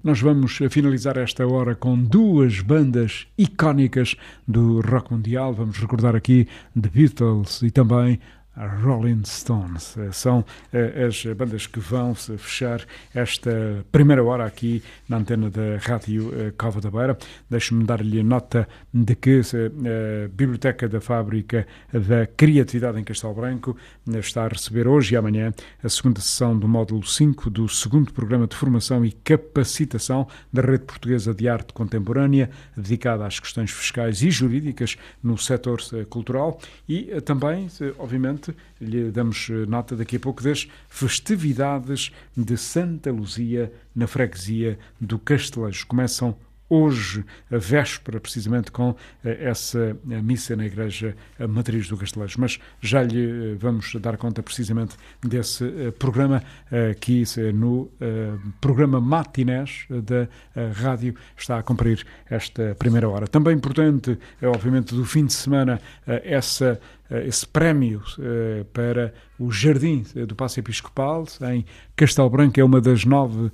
Nós vamos finalizar esta hora com duas bandas icónicas do rock mundial. Vamos recordar aqui The Beatles e também a Rolling Stones. São as bandas que vão fechar esta primeira hora aqui na antena da Rádio Cova da Beira. Deixe-me dar-lhe nota de que a Biblioteca da Fábrica da Criatividade em Castelo Branco está a receber hoje e amanhã a segunda sessão do módulo 5 do segundo programa de formação e capacitação da Rede Portuguesa de Arte Contemporânea, dedicada às questões fiscais e jurídicas no setor cultural e também, obviamente, lhe damos nota daqui a pouco das festividades de Santa Luzia na freguesia do Castelejo. Começam hoje, a véspera, precisamente com essa missa na Igreja Matriz do Castelejo. Mas já lhe vamos dar conta precisamente desse programa aqui no programa Matinés da rádio. Está a cumprir esta primeira hora. Também importante, obviamente, do fim de semana, esse prémio para o Jardim do Paço Episcopal em Castelo Branco. É uma das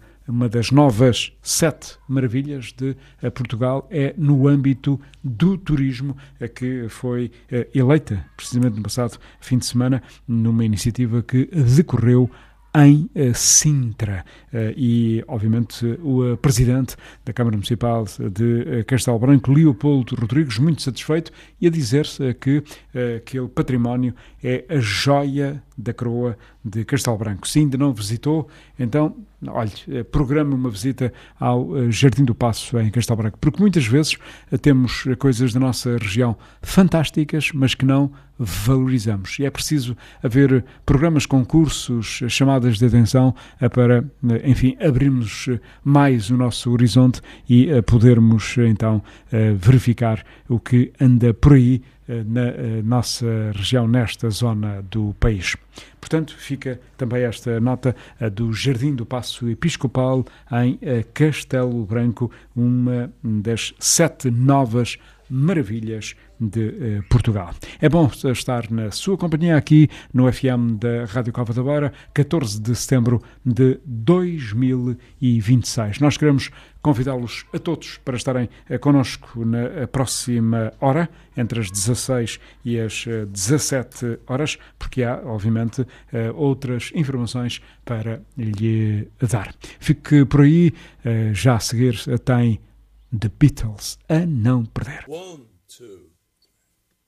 novas 7 maravilhas de Portugal, é no âmbito do turismo, que foi eleita precisamente no passado fim de semana, numa iniciativa que decorreu em Sintra. E, obviamente, o presidente da Câmara Municipal de Castelo Branco, Leopoldo Rodrigues, muito satisfeito e a dizer-se que aquele património é a joia da coroa de Castelo Branco. Se ainda não visitou, então, olhe, programe uma visita ao Jardim do Paço em Castelo Branco, porque muitas vezes temos coisas da nossa região fantásticas, mas que não valorizamos. E é preciso haver programas, concursos, chamadas de atenção para, enfim, abrirmos mais o nosso horizonte e podermos, então, verificar o que anda por aí na nossa região, nesta zona do país. Portanto, fica também esta nota do Jardim do Paço Episcopal em Castelo Branco, uma das 7 novas maravilhas de Portugal. É bom estar na sua companhia aqui no FM da Rádio Cova da Beira, 14 de setembro de 2026. Nós queremos convidá-los a todos para estarem connosco na próxima hora, entre as 16 e as 17 horas, porque há, obviamente, outras informações para lhe dar. Fique por aí, já a seguir tem The Beatles a não perder. 1, 2